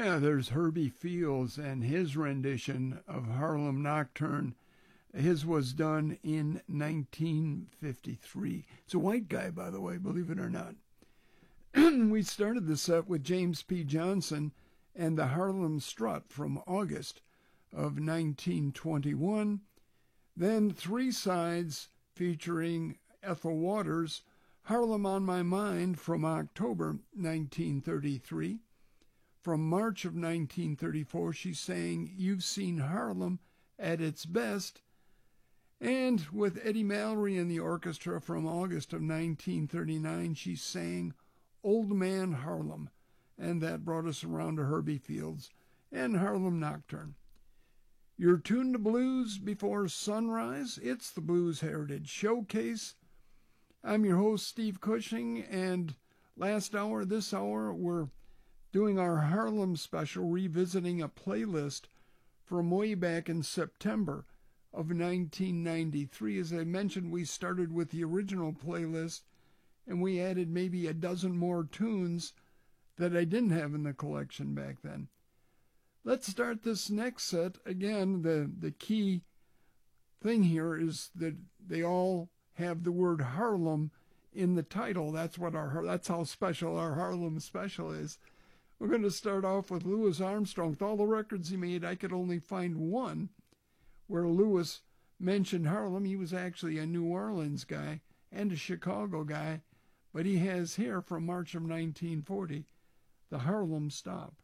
Yeah, there's Herbie Fields and his rendition of Harlem Nocturne. His was done in 1953. It's a white guy, by the way, believe it or not. We started the set with James P. Johnson and the Harlem Strut from August of 1921. Then Three Sides featuring Ethel Waters, Harlem on My Mind from October 1933. From March of 1934, she sang You've Seen Harlem at Its Best. And with Eddie Mallory and the orchestra from August of 1939, she sang Old Man Harlem. And that brought us around to Herbie Fields and Harlem Nocturne. You're tuned to Blues Before Sunrise. It's the Blues Heritage Showcase. I'm your host, Steve Cushing, and this hour, we're doing our Harlem special, revisiting a playlist from way back in September of 1993. As I mentioned, we started with the original playlist, and we added maybe a dozen more tunes that I didn't have in the collection back then. Let's start this next set. Again, the key thing here is that they all have the word Harlem in the title. That's how special our Harlem special is. We're going to start off with Louis Armstrong. With all the records he made, I could only find one where Louis mentioned Harlem. He was actually a New Orleans guy and a Chicago guy, but he has here from March of 1940, the Harlem Stop.